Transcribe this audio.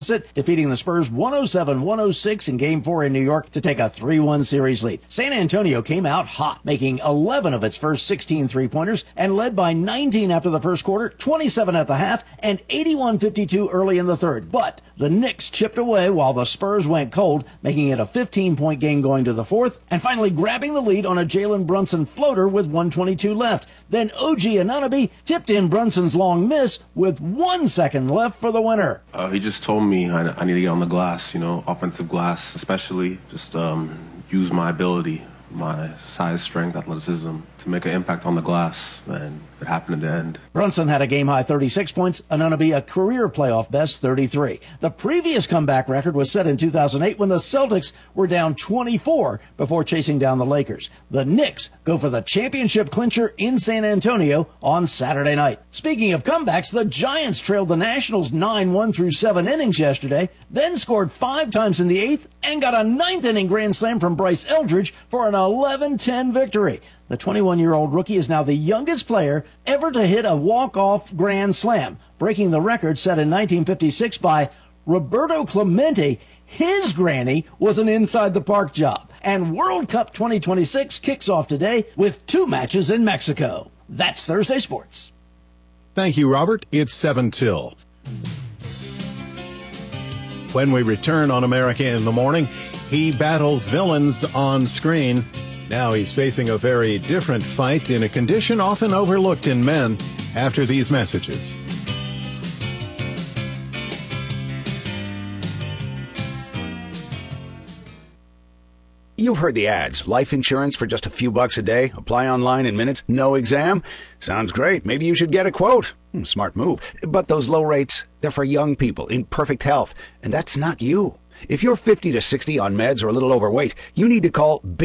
defeating the Spurs 107-106 in Game 4 in New York to take a 3-1 series lead. San Antonio came out hot, making 11 of its first 16 three-pointers and led by 19 after the first quarter, 27 at the half, and 81-52 early in the third. But the Knicks chipped away while the Spurs went cold, making it a 15-point game going to the fourth, and finally grabbing the lead on a Jalen Brunson floater with 1:22 left. Then OG Anunoby tipped in Brunson's long miss with 1 second left for the winner. He just told me I need to get on the glass, offensive glass especially, just use my ability, my size, strength, athleticism to make an impact on the glass, and it happened at the end. Brunson had a game-high 36 points, Anunoby a career playoff best 33. The previous comeback record was set in 2008 when the Celtics were down 24 before chasing down the Lakers. The Knicks go for the championship clincher in San Antonio on Saturday night. Speaking of comebacks, the Giants trailed the Nationals 9-1 through 7 innings yesterday, then scored 5 times in the 8th and got a 9th-inning grand slam from Bryce Eldridge for an 11-10 victory. The 21-year-old rookie is now the youngest player ever to hit a walk-off grand slam, breaking the record set in 1956 by Roberto Clemente. His granny was an inside-the-park job. And World Cup 2026 kicks off today with 2 matches in Mexico. That's Thursday Sports. Thank you, Robert. It's 7 till. When we return on America in the Morning, he battles villains on screen. Now he's facing a very different fight in a condition often overlooked in men after these messages. You've heard the ads. Life insurance for just a few bucks a day. Apply online in minutes. No exam. Sounds great. Maybe you should get a quote. Smart move. But those low rates, they're for young people in perfect health. And that's not you. If you're 50 to 60 on meds or a little overweight, you need to call